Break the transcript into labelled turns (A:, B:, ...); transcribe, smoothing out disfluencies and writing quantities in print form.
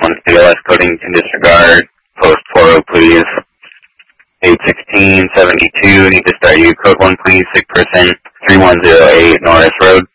A: 1 CLS coding can disregard. Post 40, please. 81672, need to start you. Code 1, please. Sick person, 3108 Norris Road.